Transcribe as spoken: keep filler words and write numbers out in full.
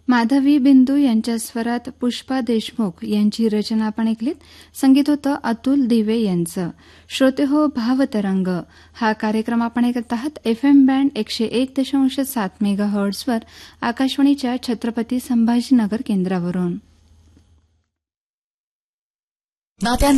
माधवी बिंदू यांच्या स्वरात पुष्पा देशमुख यांची रचना आपण ऐकलीत. संगीत होतं अतुल दिवे यांचं. श्रोते हो, भावतरंग हा कार्यक्रम आपण ऐकत आहात एफ एम बँड एकशे एक दशांश सात मेगा हर्ट्झवर आकाशवाणीच्या छत्रपती संभाजीनगर केंद्रावरून.